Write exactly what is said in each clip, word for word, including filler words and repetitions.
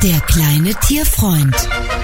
Der kleine Tierfreund.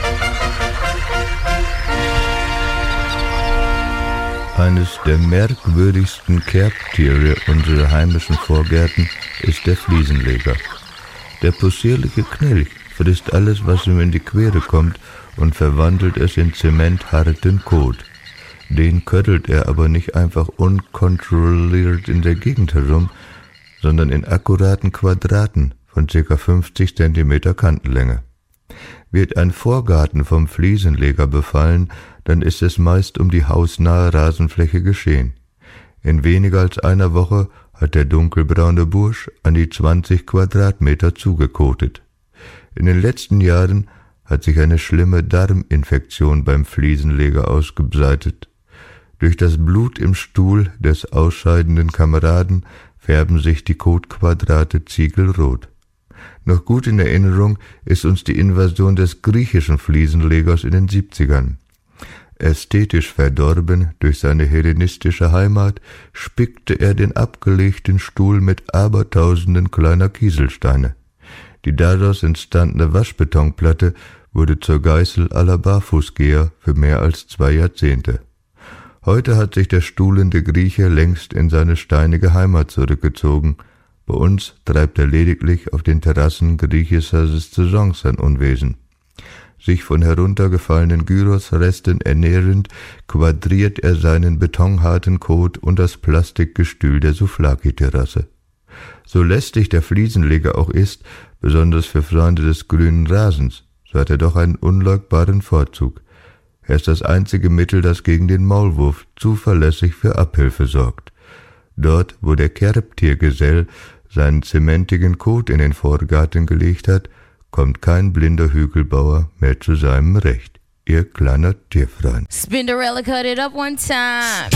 Eines der merkwürdigsten Kerbtiere unserer heimischen Vorgärten ist der Fliesenleger. Der possierliche Knilch frisst alles, was ihm in die Quere kommt, und verwandelt es in zementharten Kot. Den ködelt er aber nicht einfach unkontrolliert in der Gegend herum, sondern in akkuraten Quadraten von ca. fünfzig Zentimeter Kantenlänge. Wird ein Vorgarten vom Fliesenleger befallen, dann ist es meist um die hausnahe Rasenfläche geschehen. In weniger als einer Woche hat der dunkelbraune Bursch an die zwanzig Quadratmeter zugekotet. In den letzten Jahren hat sich eine schlimme Darminfektion beim Fliesenleger ausgebreitet. Durch das Blut im Stuhl des ausscheidenden Kameraden färben sich die Kotquadrate ziegelrot. Noch gut in Erinnerung ist uns die Invasion des griechischen Fliesenlegers in den siebzigern. Ästhetisch verdorben durch seine hellenistische Heimat, spickte er den abgelegten Stuhl mit abertausenden kleiner Kieselsteine. Die daraus entstandene Waschbetonplatte wurde zur Geißel aller Barfußgeher für mehr als zwei Jahrzehnte. Heute hat sich der stuhlende Grieche längst in seine steinige Heimat zurückgezogen. Bei uns treibt er lediglich auf den Terrassen griechischer Saisons sein Unwesen. Sich von heruntergefallenen Gyrosresten ernährend, quadriert er seinen betonharten Kot und das Plastikgestühl der Souvlaki-Terrasse. So lästig der Fliesenleger auch ist, besonders für Freunde des grünen Rasens, so hat er doch einen unleugbaren Vorzug. Er ist das einzige Mittel, das gegen den Maulwurf zuverlässig für Abhilfe sorgt. Dort, wo der Kerbtiergesell seinen zementigen Kot in den Vorgarten gelegt hat, kommt kein blinder Hügelbauer mehr zu seinem Recht. Ihr kleiner Tierfreund. Spinderella cut it up one time.